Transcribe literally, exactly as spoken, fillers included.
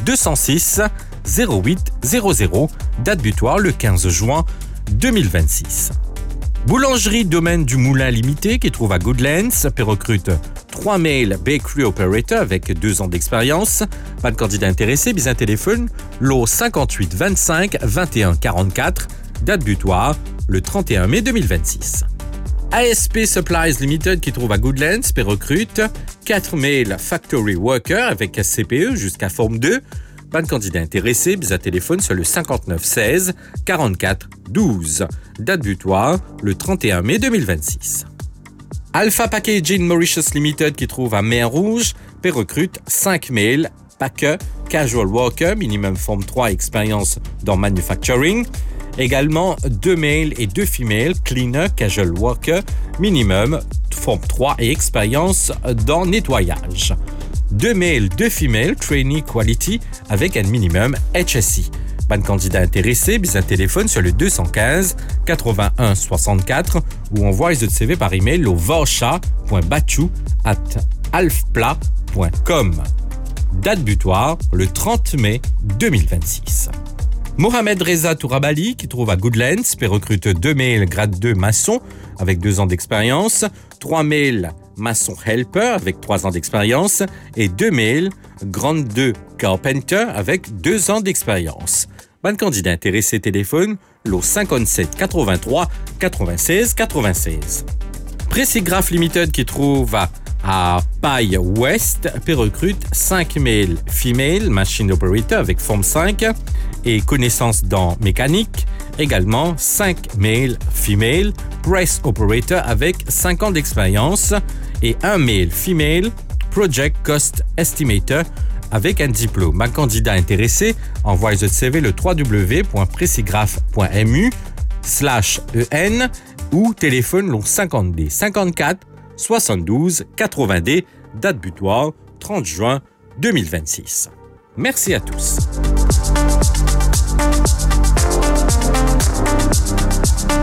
deux cent six zéro huit zéro zéro, date butoir le quinze juin deux mille vingt-six. Boulangerie Domaine du Moulin Limité qui trouve à Goodlands, puis recrute trois mails Bakery Operator avec deux ans d'expérience. Pas de candidat intéressé, bis un téléphone, lot cinquante-huit vingt-cinq vingt et un quarante-quatre, date butoir le trente et un mai deux mille vingt-six. A S P Supplies Limited qui trouve à Goodlands, puis recrute quatre mails Factory Worker avec C P E jusqu'à Forme deux. Pas de candidat intéressé, bis un téléphone sur le cinquante-neuf seize quarante-quatre douze. Date butoir le trente et un mai deux mille vingt-six. Alpha Packaging Mauritius Limited qui trouve à Mer-Rouge, puis recrute cinq mails Packer Casual Worker, minimum Forme trois, expérience dans Manufacturing. Également deux males et deux females Cleaner Casual Worker, minimum Forme trois et expérience dans nettoyage. Deux males, deux females Trainee Quality avec un minimum H S I. Pas de candidat intéressé, bis un téléphone sur le deux cent quinze quatre-vingt-un soixante-quatre ou envoie les autres C V par email au vorcha point batchou arobase alfpla point com. Date butoir le trente mai deux mille vingt-six. Mohamed Reza Tourabali qui trouve à Goodlands, puis recrute deux mails grade deux maçon avec deux ans d'expérience, trois mails maçon helper avec trois ans d'expérience et deux mails grade deux carpenter avec deux ans d'expérience. Ban candidat intéressé téléphone, lot cinquante-sept quatre-vingt-trois quatre-vingt-seize quatre-vingt-seize. Précigraphe Limited qui trouve à à Paille Ouest, puis recrute cinq mails female machine operator avec forme cinq et connaissances dans mécanique. Également cinq mails female press operator avec cinq ans d'expérience et un mail female project cost estimator avec un diplôme. Un candidat intéressé envoie votre C V le w w w point précigraphe point m u slash e n ou téléphone long cinquante D cinquante-quatre soixante-douze quatre-vingts D, date butoir trente juin deux mille vingt-six. Merci à tous.